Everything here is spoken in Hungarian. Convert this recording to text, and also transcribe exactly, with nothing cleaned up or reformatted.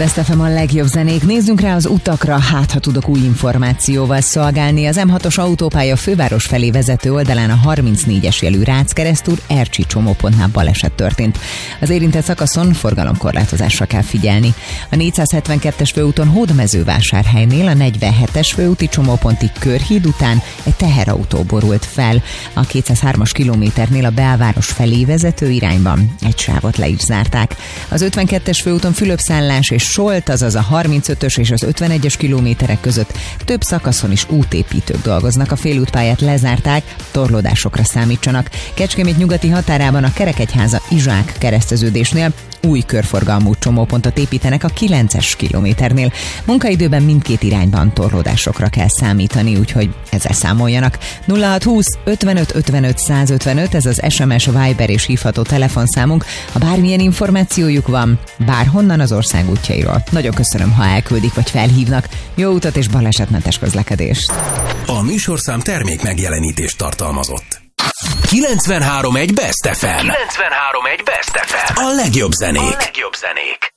Best ef em a legjobb zenék. Nézzünk rá az utakra, hát ha tudok új információval szolgálni. Az em hatos autópálya főváros felé vezető oldalán a harmincnégyes jelű Rácz-keresztúr Ercsi csomópontnál baleset történt. Az érintett szakaszon forgalomkorlátozásra kell figyelni. A négyszázhetvenkettes főúton Hódmezővásárhelynél a negyvenhetes főúti csomópontig Körhíd után egy teherautó borult fel. A kétszázhármas kilométernél a belváros felé vezető irányban egy sávot le is zárták. Az ötvenkettes főúton Fülöpszállás és Solt, azaz a harmincötös és az ötvenegyes kilométerek között több szakaszon is útépítők dolgoznak. A félútpályát lezárták, torlódásokra számítsanak. Kecskemét nyugati határában a Kerekegyháza Izsák kereszteződésnél új körforgalmú csomópontot építenek a kilences kilométernél. Munkaidőben mindkét irányban torlódásokra kell számítani, úgyhogy ezzel számoljanak. nulla hatszázhúsz ötvenöt ötvenöt százötvenöt, ez az es em es, Viber és hívható telefonszámunk. Ha bármilyen információjuk van, bárhonnan az ország útjairól. Nagyon köszönöm, ha elküldik vagy felhívnak. Jó utat és balesetmentes közlekedést! A műsorszám termék megjelenítést tartalmazott. kilencvenhárom egy Best ef em. kilencvenhárom egy Best ef em. A legjobb zenék. A legjobb zenék.